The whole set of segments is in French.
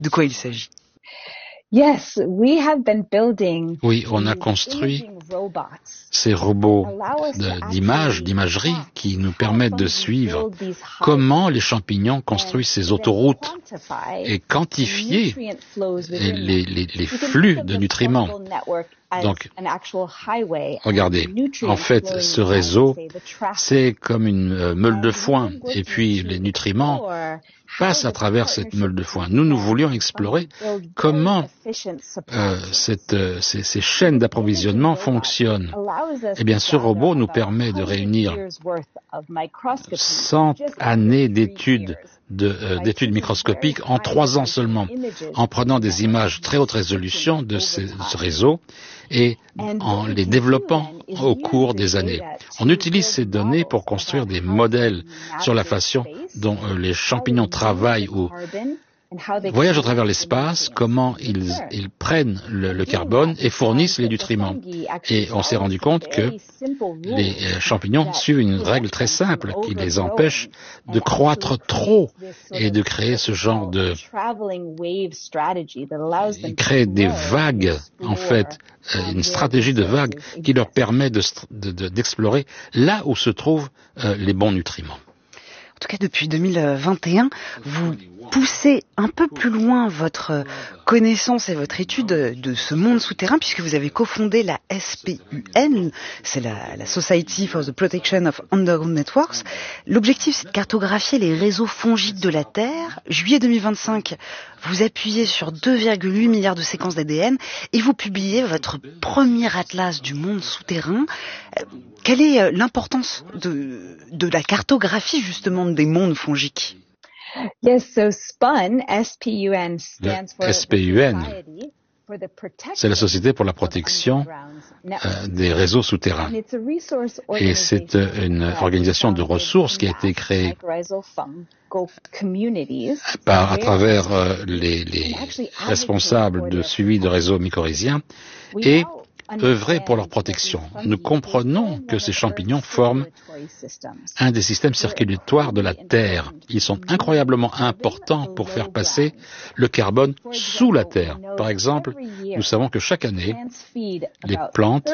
De quoi il s'agit? Oui, on a construit ces robots d'imagerie qui nous permettent de suivre comment les champignons construisent ces autoroutes et quantifier les flux de nutriments. Donc, regardez, en fait, ce réseau, c'est comme une meule de foin, et puis les nutriments passent à travers cette meule de foin. Nous voulions explorer comment ces chaînes d'approvisionnement fonctionnent. Eh bien, ce robot nous permet de réunir 100 années d'études microscopiques en 3 ans seulement, en prenant des images très haute résolution de ce réseau et en les développant au cours des années. On utilise ces données pour construire des modèles sur la façon dont les champignons travaillent ou voyagent à travers l'espace, comment ils prennent le carbone et fournissent les nutriments. Et on s'est rendu compte que les champignons suivent une règle très simple qui les empêche de croître trop et de créer ce genre de... Ils créent des vagues, en fait, une stratégie de vagues qui leur permet d'explorer là où se trouvent les bons nutriments. En tout cas, depuis 2021, vous poussez un peu plus loin votre connaissance et votre étude de ce monde souterrain, puisque vous avez cofondé la SPUN, c'est la Society for the Protection of Underground Networks. L'objectif, c'est de cartographier les réseaux fongiques de la Terre. Juillet 2025, vous appuyez sur 2,8 milliards de séquences d'ADN et vous publiez votre premier atlas du monde souterrain. Quelle est l'importance de la cartographie, justement, des mondes fongiques? SPUN, c'est la Société pour la protection des réseaux souterrains. Et c'est une organisation de ressources qui a été créée à travers les responsables de suivi de réseaux mycorhiziens et œuvrer pour leur protection. Nous comprenons que ces champignons forment un des systèmes circulatoires de la Terre. Ils sont incroyablement importants pour faire passer le carbone sous la Terre. Par exemple, nous savons que chaque année, les plantes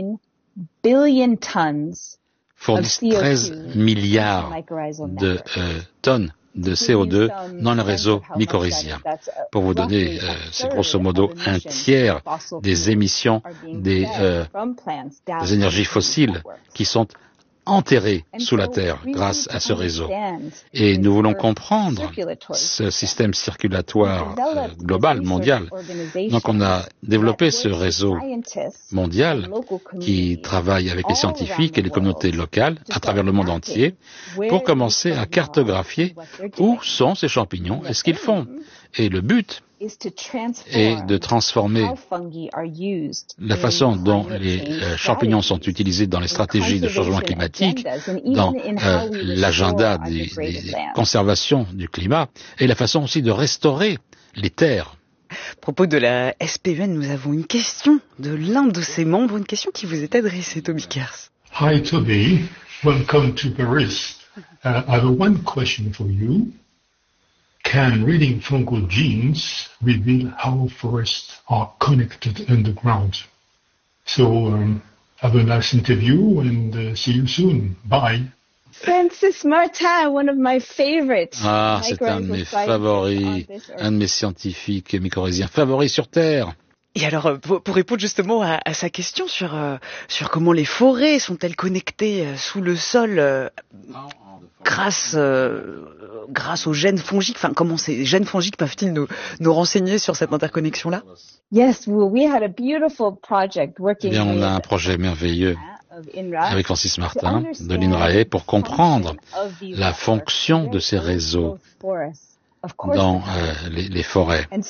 fournissent 13 milliards de tonnes de CO2 dans le réseau mycorhizien. Pour vous donner, c'est grosso modo un tiers des émissions des énergies fossiles qui sont enterrées sous la Terre grâce à ce réseau. Et nous voulons comprendre ce système circulatoire global, mondial. Donc on a développé ce réseau mondial qui travaille avec les scientifiques et les communautés locales à travers le monde entier pour commencer à cartographier où sont ces champignons et ce qu'ils font. Et le but est de transformer la façon dont les champignons sont utilisés dans les stratégies de changement climatique, dans l'agenda des conservations du climat, et la façon aussi de restaurer les terres. À propos de la SPUN, nous avons une question de l'un de ses membres, une question qui vous est adressée, Toby Kers. Hi Toby, welcome to Paris. I have one question for you. Can reading fungal genes reveal how forests are connected underground? So, have a nice interview and see you soon. Bye. Francis Martin, one of my favorites. Ah, c'est un de mes favoris, un de mes scientifiques mycorhiziens favoris sur Terre. Et alors, pour répondre justement à sa question sur comment les forêts sont-elles connectées sous le sol grâce aux gènes fongiques, enfin comment ces gènes fongiques peuvent-ils nous renseigner sur cette interconnexion-là? Yes, we had a beautiful project working. Eh bien, on a un projet merveilleux avec Francis Martin de l'INRAE pour comprendre la fonction de ces réseaux dans les forêts. Et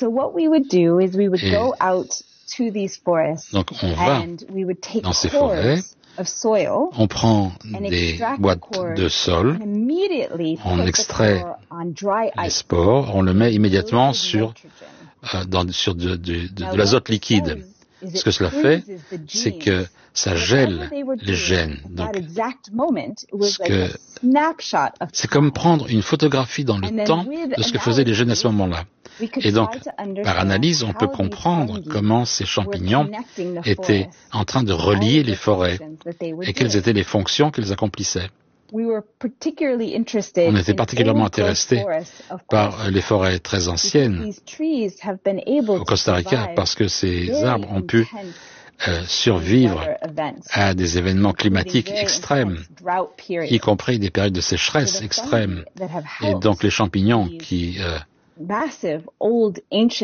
donc on va dans ces forêts, on prend des boîtes de sol, on extrait les spores, on le met immédiatement sur de l'azote liquide. Ce que cela fait, c'est que ça gèle les gènes. Donc, c'est comme prendre une photographie dans le temps de ce que faisaient les gènes à ce moment-là. Et donc, par analyse, on peut comprendre comment ces champignons étaient en train de relier les forêts et quelles étaient les fonctions qu'ils accomplissaient. On était particulièrement intéressés par les forêts très anciennes au Costa Rica parce que ces arbres ont pu survivre à des événements climatiques extrêmes, y compris des périodes de sécheresse extrêmes. Et donc les champignons qui ont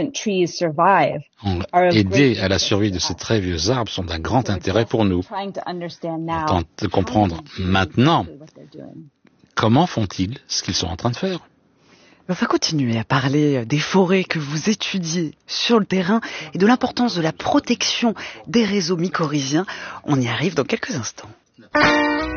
aidé à la survie de ces très vieux arbres sont d'un grand intérêt pour nous. On tente de comprendre maintenant comment font-ils ce qu'ils sont en train de faire. On va continuer à parler des forêts que vous étudiez sur le terrain et de l'importance de la protection des réseaux mycorhiziens. On y arrive dans quelques instants.